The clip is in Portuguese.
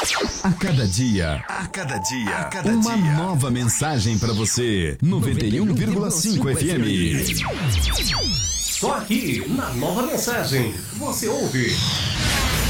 A cada dia, uma nova mensagem pra você. 91,5 FM. Só aqui, na Nova Mensagem, você ouve